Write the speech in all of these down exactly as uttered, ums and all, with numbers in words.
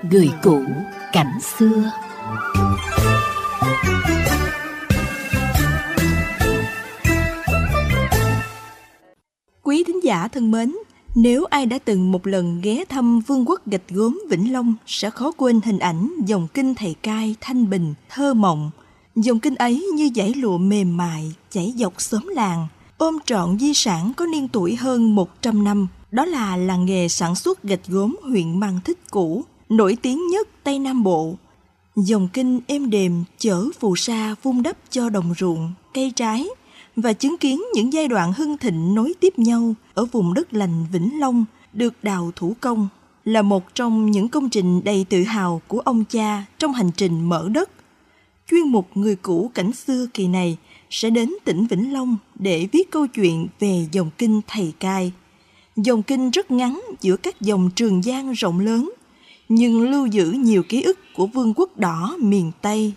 Người cũ cảnh xưa. Quý thính giả thân mến, nếu ai đã từng một lần ghé thăm Vương quốc gạch gốm Vĩnh Long sẽ khó quên hình ảnh dòng kinh Thầy Cai thanh bình, thơ mộng. Dòng kinh ấy như dải lụa mềm mại chảy dọc xóm làng, ôm trọn di sản có niên tuổi hơn một trăm năm. Đó là làng nghề sản xuất gạch gốm huyện Mang Thít cũ, nổi tiếng nhất Tây Nam Bộ. Dòng kinh êm đềm chở phù sa vun đắp cho đồng ruộng, cây trái và chứng kiến những giai đoạn hưng thịnh nối tiếp nhau ở vùng đất lành Vĩnh Long được đào thủ công, là một trong những công trình đầy tự hào của ông cha trong hành trình mở đất. Chuyên mục Người cũ cảnh xưa kỳ này sẽ đến tỉnh Vĩnh Long để viết câu chuyện về dòng kinh Thầy Cai. Dòng kinh rất ngắn giữa các dòng Trường Giang rộng lớn, nhưng lưu giữ nhiều ký ức của Vương quốc đỏ miền Tây.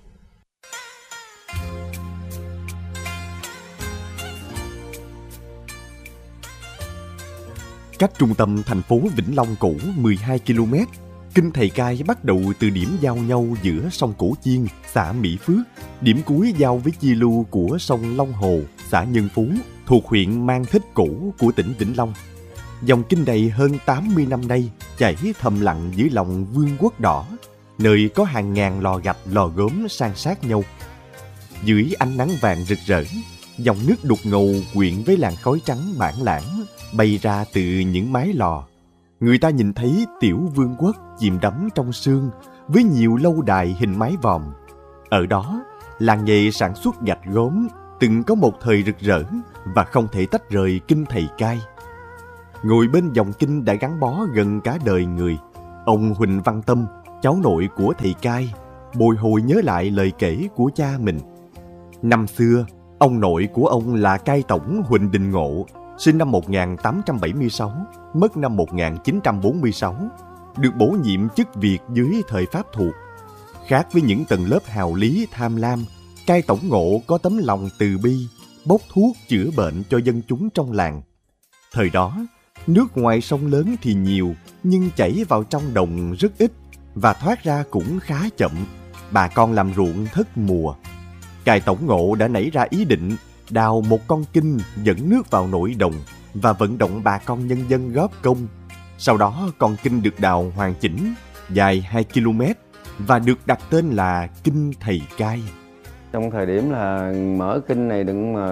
Cách trung tâm thành phố Vĩnh Long cũ mười hai ki lô mét, kinh Thầy Cai bắt đầu từ điểm giao nhau giữa sông Cổ Chiên, xã Mỹ Phước, điểm cuối giao với chi lưu của sông Long Hồ, xã Nhân Phú, thuộc huyện Mang Thít cũ của tỉnh Vĩnh Long. Dòng kinh này hơn tám mươi năm nay chảy thầm lặng dưới lòng Vương quốc đỏ, nơi có hàng ngàn lò gạch, lò gốm san sát nhau. Dưới ánh nắng vàng rực rỡ, dòng nước đục ngầu quyện với làn khói trắng bản lãng bay ra từ những mái lò. Người ta nhìn thấy tiểu vương quốc chìm đắm trong sương với nhiều lâu đài hình mái vòm. Ở đó, làng nghề sản xuất gạch gốm từng có một thời rực rỡ và không thể tách rời kinh Thầy Cai. Ngồi bên dòng kinh đã gắn bó gần cả đời người, ông Huỳnh Văn Tâm, cháu nội của Thầy Cai, bồi hồi nhớ lại lời kể của cha mình. Năm xưa, ông nội của ông là Cai tổng Huỳnh Đình Ngộ, sinh năm một nghìn tám trăm bảy mươi sáu, mất năm một nghìn chín trăm bốn mươi sáu, được bổ nhiệm chức việc dưới thời Pháp thuộc. Khác với những tầng lớp hào lý tham lam, Cai tổng Ngộ có tấm lòng từ bi, bốc thuốc chữa bệnh cho dân chúng trong làng. Thời đó, nước ngoài sông lớn thì nhiều, nhưng chảy vào trong đồng rất ít và thoát ra cũng khá chậm. Bà con làm ruộng thất mùa. Cai tổng Ngộ đã nảy ra ý định đào một con kinh dẫn nước vào nội đồng và vận động bà con nhân dân góp công. Sau đó con kinh được đào hoàn chỉnh, dài hai ki lô mét và được đặt tên là kinh Thầy Cai. Trong thời điểm là mở kinh này đừng mà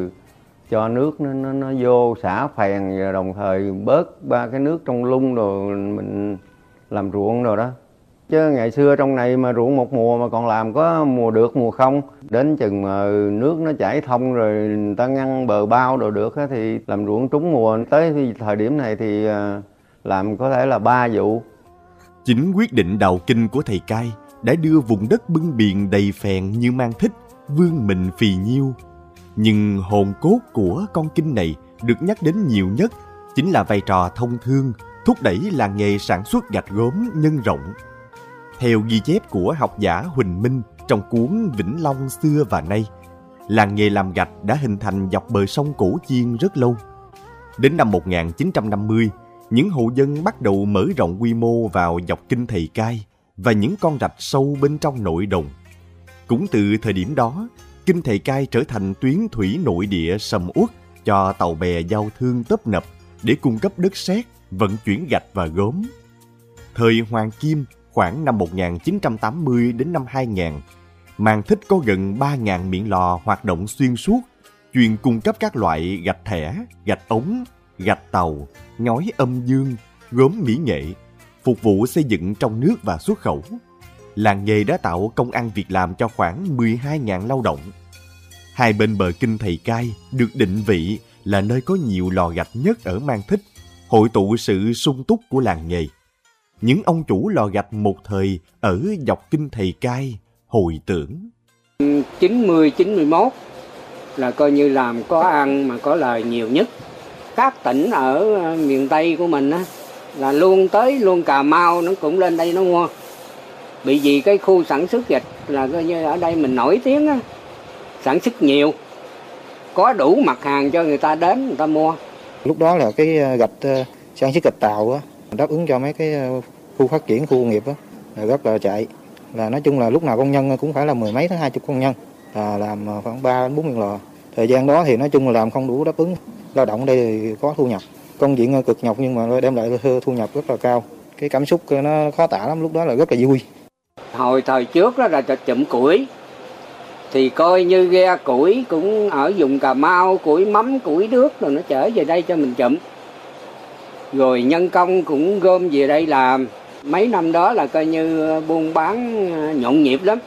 cho nước nó nó, nó vô xả phèn, và đồng thời bớt ba cái nước trong lung rồi mình làm ruộng rồi đó. Chứ ngày xưa trong này mà ruộng một mùa mà còn làm có mùa được mùa không. Đến chừng mà nước nó chảy thông rồi người ta ngăn bờ bao đồ được á, thì làm ruộng trúng mùa. Tới thì thời điểm này thì làm có thể là ba vụ. Chính quyết định đào kinh của Thầy Cai đã đưa vùng đất bưng biển đầy phèn như Mang Thít vươn mình phì nhiêu. Nhưng hồn cốt của con kinh này được nhắc đến nhiều nhất chính là vai trò thông thương, thúc đẩy làng nghề sản xuất gạch gốm nhân rộng. Theo ghi chép của học giả Huỳnh Minh trong cuốn Vĩnh Long xưa và nay, làng nghề làm gạch đã hình thành dọc bờ sông Cổ Chiên rất lâu. Đến năm một nghìn chín trăm năm mươi, những hộ dân bắt đầu mở rộng quy mô vào dọc kinh Thầy Cai và những con rạch sâu bên trong nội đồng. Cũng từ thời điểm đó, kinh Thầy Cai trở thành tuyến thủy nội địa sầm uất cho tàu bè giao thương tấp nập để cung cấp đất sét, vận chuyển gạch và gốm. Thời Hoàng Kim, khoảng năm một nghìn chín trăm tám mươi đến năm hai nghìn, Mang Thít có gần ba nghìn miệng lò hoạt động xuyên suốt, chuyên cung cấp các loại gạch thẻ, gạch ống, gạch tàu, ngói âm dương, gốm mỹ nghệ, phục vụ xây dựng trong nước và xuất khẩu. Làng nghề đã tạo công ăn việc làm cho khoảng mười hai nghìn lao động. Hai bên bờ kinh Thầy Cai được định vị là nơi có nhiều lò gạch nhất ở Mang Thít, hội tụ sự sung túc của làng nghề. Những ông chủ lò gạch một thời ở dọc kinh Thầy Cai hồi tưởng. chín mươi chín mươi mốt là coi như làm có ăn mà có lời nhiều nhất. Các tỉnh ở miền Tây của mình á, là luôn tới luôn Cà Mau nó cũng lên đây nó mua. Bị vì cái khu sản xuất gạch là coi như ở đây mình nổi tiếng á, sản xuất nhiều, có đủ mặt hàng cho người ta đến người ta mua. Lúc đó là cái gạch sản xuất gạch tàu á, đáp ứng cho mấy cái khu phát triển, khu công nghiệp đó, là rất là chạy. Là nói chung là lúc nào công nhân cũng phải là mười mấy tới hai chục công nhân, là làm khoảng ba đến bốn miệng lò. Thời gian đó thì nói chung là làm không đủ đáp ứng. Lao động đây thì có thu nhập, công việc cực nhọc nhưng mà đem lại thu nhập rất là cao. Cái cảm xúc nó khó tả lắm, lúc đó là rất là vui. Hồi thời trước đó là chụm củi, thì coi như ghe củi cũng ở vùng Cà Mau, củi mắm, củi nước rồi nó chở về đây cho mình chụm. Rồi nhân công cũng gom về đây làm. Mấy năm đó là coi như buôn bán nhộn nhịp lắm.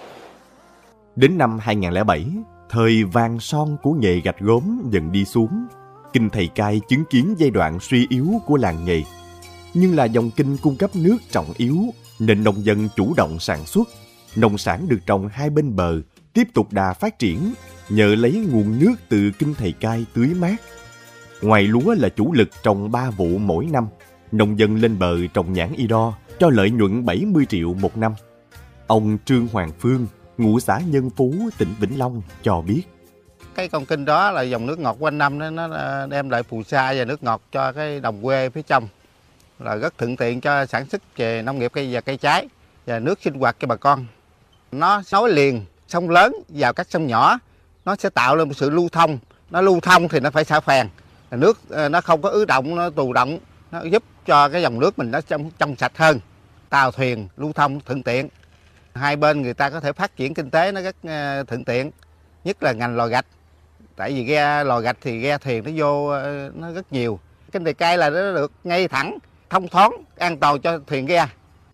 Đến năm hai không không bảy, thời vàng son của nghề gạch gốm dần đi xuống. Kinh Thầy Cai chứng kiến giai đoạn suy yếu của làng nghề. Nhưng là dòng kinh cung cấp nước trọng yếu nên nông dân chủ động sản xuất. Nông sản được trồng hai bên bờ tiếp tục đà phát triển nhờ lấy nguồn nước từ Kinh Thầy Cai tưới mát. Ngoài lúa là chủ lực trồng ba vụ mỗi năm, nông dân lên bờ trồng nhãn y đo cho lợi nhuận bảy mươi triệu một năm. Ông Trương Hoàng Phương, ngụ xã Nhân Phú, tỉnh Vĩnh Long cho biết. Cái con kinh đó là dòng nước ngọt quanh năm, nó đem lại phù sa và nước ngọt cho cái đồng quê phía trong, là rất thuận tiện cho sản xuất về nông nghiệp cây và cây trái và nước sinh hoạt cho bà con. Nó nối liền sông lớn vào các sông nhỏ, nó sẽ tạo lên một sự lưu thông. Nó lưu thông thì nó phải xả phèn, nước nó không có ứ động, nó tù động, nó giúp cho cái dòng nước mình nó trong, trong sạch hơn. Tàu thuyền lưu thông thuận tiện. Hai bên người ta có thể phát triển kinh tế nó rất thuận tiện, nhất là ngành lò gạch. Tại vì ghe lò gạch thì ghe thuyền nó vô nó rất nhiều. Kinh Thầy Cai là nó được ngay thẳng, thông thoáng, an toàn cho thuyền ghe.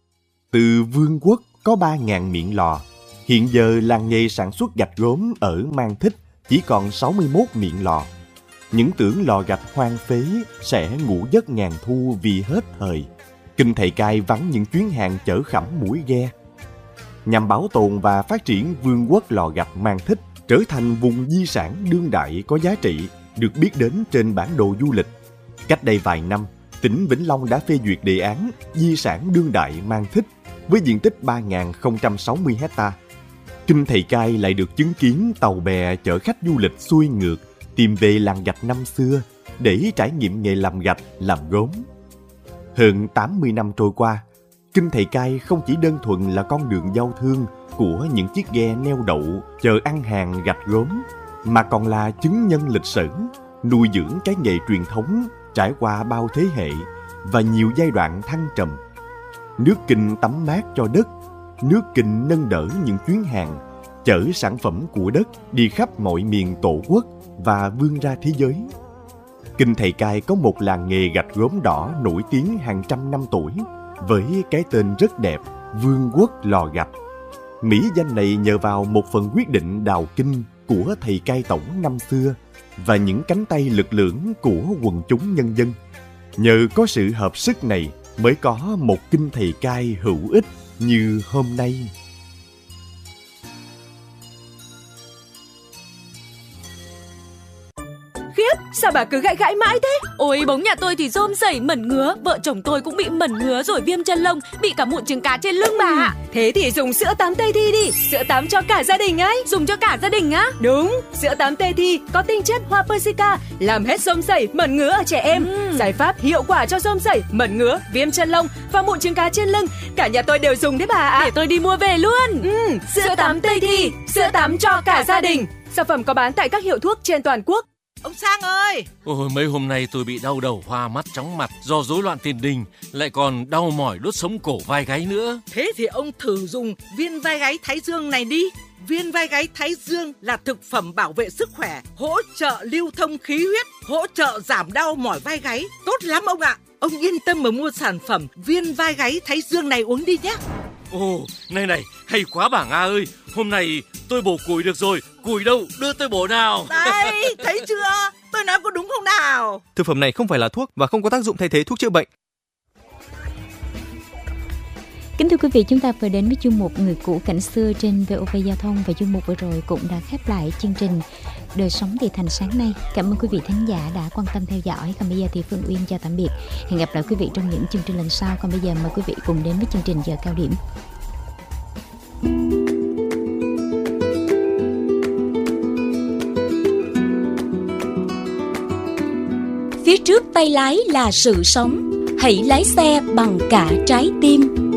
Từ Vương quốc có ba nghìn miệng lò. Hiện giờ làng nghề sản xuất gạch gốm ở Mang Thích chỉ còn sáu mươi mốt miệng lò. Những tưởng lò gạch hoang phế sẽ ngủ giấc ngàn thu vì hết thời. Kinh Thầy Cai vắng những chuyến hàng chở khẩm mũi ghe. Nhằm bảo tồn và phát triển vương quốc lò gạch Mang Thích trở thành vùng di sản đương đại có giá trị, được biết đến trên bản đồ du lịch. Cách đây vài năm, tỉnh Vĩnh Long đã phê duyệt đề án di sản đương đại Mang Thích với diện tích ba nghìn không trăm sáu mươi héc-ta. Kinh Thầy Cai lại được chứng kiến tàu bè chở khách du lịch xuôi ngược tìm về làng gạch năm xưa để trải nghiệm nghề làm gạch, làm gốm. Hơn tám mươi năm trôi qua, Kinh Thầy Cai không chỉ đơn thuần là con đường giao thương của những chiếc ghe neo đậu chờ ăn hàng gạch gốm, mà còn là chứng nhân lịch sử, nuôi dưỡng cái nghề truyền thống trải qua bao thế hệ và nhiều giai đoạn thăng trầm. Nước Kinh tắm mát cho đất, nước Kinh nâng đỡ những chuyến hàng, chở sản phẩm của đất đi khắp mọi miền tổ quốc và vươn ra thế giới. Kinh Thầy Cai có một làng nghề gạch gốm đỏ nổi tiếng hàng trăm năm tuổi, với cái tên rất đẹp, Vương quốc lò gạch. Mỹ danh này nhờ vào một phần quyết định đào kinh của thầy cai tổng năm xưa và những cánh tay lực lưỡng của quần chúng nhân dân. Nhờ có sự hợp sức này mới có một Kinh Thầy Cai hữu ích như hôm nay. Khiếp, sao bà cứ gãi gãi mãi thế? Ôi, bóng nhà tôi thì rôm rẩy mẩn ngứa, vợ chồng tôi cũng bị mẩn ngứa rồi viêm chân lông, bị cả mụn trứng cá trên lưng bà ạ. Ừ. Thế thì dùng sữa tắm Tây Thi đi, sữa tắm cho cả gia đình ấy. Dùng cho cả gia đình á? Đúng, sữa tắm Tây Thi có tinh chất hoa persica, làm hết rôm rẩy, mẩn ngứa ở trẻ em. Ừ. Giải pháp hiệu quả cho rôm rẩy, mẩn ngứa, viêm chân lông và mụn trứng cá trên lưng. Cả nhà tôi đều dùng đấy bà ạ. Để tôi đi mua về luôn. Ừ, sữa, sữa tắm Tây Thi, sữa tắm cho cả gia đình. Sản phẩm có bán tại các hiệu thuốc trên toàn quốc. Ông Sang ơi! Ôi, mấy hôm nay tôi bị đau đầu, hoa mắt, chóng mặt do rối loạn tiền đình, lại còn đau mỏi đốt sống cổ vai gáy nữa. Thế thì ông thử dùng viên vai gáy Thái Dương này đi. Viên vai gáy Thái Dương là thực phẩm bảo vệ sức khỏe, hỗ trợ lưu thông khí huyết, hỗ trợ giảm đau mỏi vai gáy. Tốt lắm ông ạ! Ông yên tâm mà mua sản phẩm viên vai gáy Thái Dương này uống đi nhé. Ồ, này này, hay quá bà Nga ơi. Hôm nay tôi bổ củi được rồi. Củi đâu, đưa tôi bổ nào. Đây, thấy chưa? Tôi nói có đúng không nào? Thực phẩm này không phải là thuốc và không có tác dụng thay thế thuốc chữa bệnh. Kính thưa quý vị, chúng ta vừa đến với chuyên mục Người cũ cảnh xưa trên vê o vê Giao thông, và chuyên mục vừa rồi cũng đã khép lại chương trình Đời sống thì thành sáng nay. Cảm ơn quý vị thính giả đã quan tâm theo dõi. Còn bây giờ thì Phương Uyên chào tạm biệt. Hẹn gặp lại quý vị trong những chương trình lần sau. Còn bây giờ mời quý vị cùng đến với chương trình Giờ Cao Điểm. Phía trước tay lái là sự sống, hãy lái xe bằng cả trái tim.